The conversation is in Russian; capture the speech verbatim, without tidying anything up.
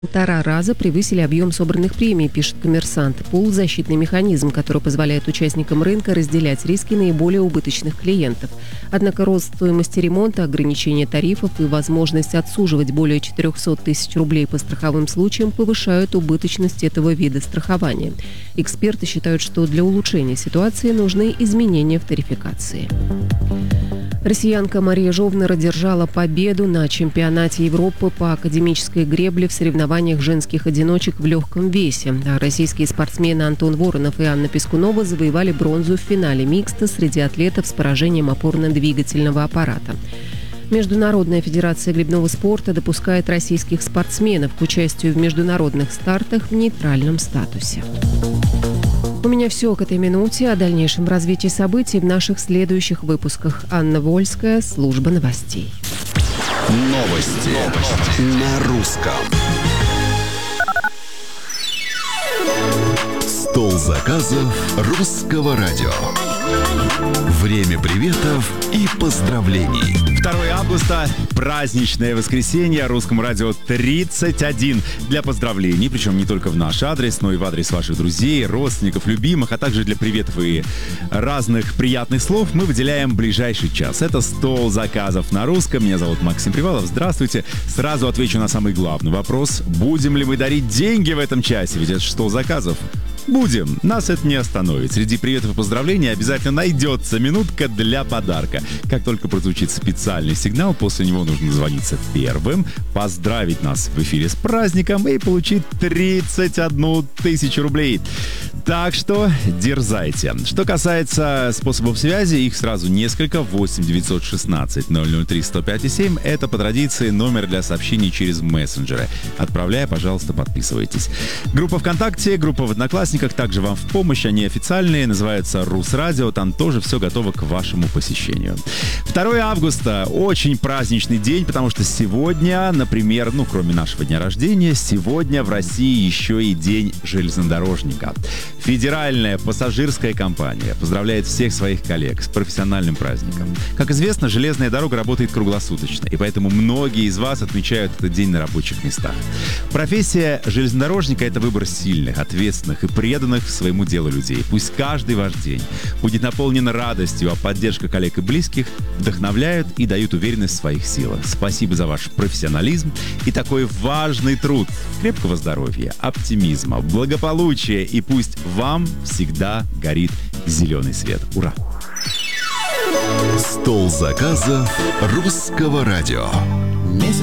Полтора раза превысили объем собранных премий, пишет «Коммерсант». Пул – защитный механизм, который позволяет участникам рынка разделять риски наиболее убыточных клиентов. Однако рост стоимости ремонта, ограничение тарифов и возможность отсуживать более четырехсот тысяч рублей по страховым случаям повышают убыточность этого вида страхования. Эксперты считают, что для улучшения ситуации нужны изменения в тарификации. Россиянка Мария Жовнер одержала победу на чемпионате Европы по академической гребле в соревнованиях женских одиночек в легком весе. А российские спортсмены Антон Воронов и Анна Пискунова завоевали бронзу в финале микста среди атлетов с поражением опорно-двигательного аппарата. Международная федерация гребного спорта допускает российских спортсменов к участию в международных стартах в нейтральном статусе. У меня все к этой минуте. О дальнейшем развитии событий в наших следующих выпусках. Анна Вольская, служба новостей. Новости, Новости. На русском. Стол заказов русского радио. Время приветов и поздравлений. второго августа, праздничное воскресенье, Русскому радио тридцать один. Для поздравлений, причем не только в наш адрес, но и в адрес ваших друзей, родственников, любимых, а также для приветов и разных приятных слов мы выделяем ближайший час. Это стол заказов на русском. Меня зовут Максим Привалов. Здравствуйте. Сразу отвечу на самый главный вопрос. Будем ли мы дарить деньги в этом часе? Ведь это стол заказов. Будем. Нас это не остановит. Среди приветов и поздравлений обязательно найдется минутка для подарка. Как только прозвучит специальный сигнал, после него нужно звониться первым, поздравить нас в эфире с праздником и получить тридцать одну тысячу рублей. Так что дерзайте. Что касается способов связи, их сразу несколько. восемь девятьсот шестнадцать ноль ноль три сто пять семь. Это по традиции номер для сообщений через мессенджеры. Отправляя, пожалуйста, подписывайтесь. Группа ВКонтакте, группа в Одноклассниках также вам в помощь. Они официальные, называются Русрадио. Там тоже все готово к вашему посещению. второго августа. Очень праздничный день, потому что сегодня, например, ну, кроме нашего дня рождения, сегодня в России еще и день железнодорожника. Федеральная пассажирская компания поздравляет всех своих коллег с профессиональным праздником. Как известно, железная дорога работает круглосуточно, и поэтому многие из вас отмечают этот день на рабочих местах. Профессия железнодорожника — это выбор сильных, ответственных и преданных своему делу людей. Пусть каждый ваш день будет наполнен радостью, а поддержка коллег и близких вдохновляют и дают уверенность в своих силах. Спасибо за ваш профессионализм и такой важный труд. Крепкого здоровья, оптимизма, благополучия, и пусть вам всегда горит зеленый свет. Ура! Стол заказов русского радио.